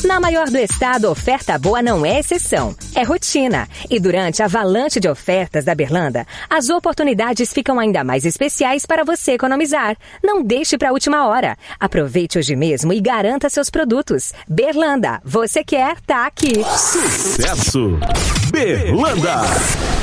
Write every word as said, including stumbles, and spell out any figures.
Na maior do estado, oferta boa não é exceção, é rotina. E durante a avalanche de ofertas da Berlanda, as oportunidades ficam ainda mais especiais para você economizar. Não deixe para a última hora. Aproveite hoje mesmo e garanta seus produtos. Berlanda, você quer, tá aqui. Sucesso! Berlanda!